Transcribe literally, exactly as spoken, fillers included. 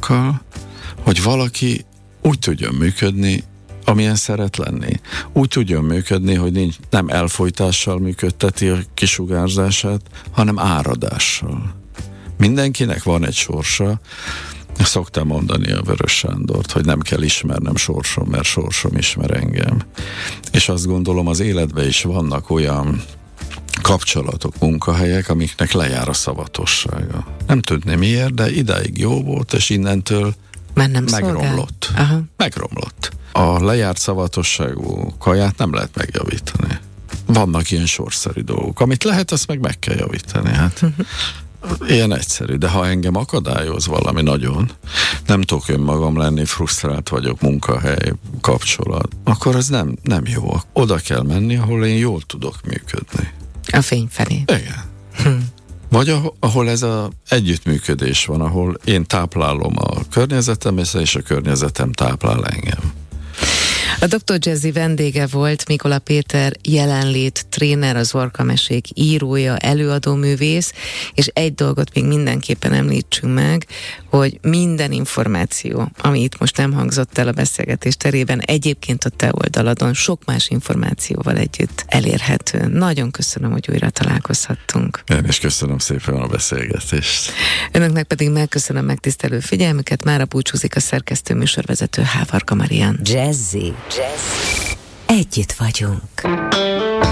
másokkal, hogy valaki úgy tudjon működni, amilyen szeret lenni. Úgy tudjon működni, hogy nincs, nem elfojtással működteti a kisugárzását, hanem áradással. Mindenkinek van egy sorsa. Szoktam mondani a Vörös Sándort, hogy nem kell ismernem sorsom, mert sorsom ismer engem. És azt gondolom, az életben is vannak olyan kapcsolatok, munkahelyek, amiknek lejár a szavatossága. Nem tudni miért, de idáig jó volt, és innentől megromlott. Aha. Megromlott. A lejárt szavatosságú kaját nem lehet megjavítani. Vannak ilyen sorszerű dolgok. Amit lehet, azt meg meg kell javítani. Hát ilyen egyszerű, de ha engem akadályoz valami nagyon, nem tudok önmagam lenni, frusztrált vagyok, munkahely, kapcsolat, akkor ez nem, nem jó. Oda kell menni, ahol én jól tudok működni. A fény felé. Igen. Hm. Vagy ahol ez az együttműködés van, ahol én táplálom a környezetem, és a környezetem táplál engem. A doktor Jazzy vendége volt Mikola Péter, jelenlét tréner, az Orkamesék írója, előadóművész, és egy dolgot még mindenképpen említsünk meg, hogy minden információ, ami itt most nem hangzott el a beszélgetés terében, egyébként a te oldaladon sok más információval együtt elérhető. Nagyon köszönöm, hogy újra találkozhattunk. Én is köszönöm szépen a beszélgetést. Önöknek pedig megköszönöm megtisztelő figyelmüket, mára búcsúzik a szerkesztő műsorvezető Hávarga Marian. Jazzy. Jazzy. Együtt vagyunk.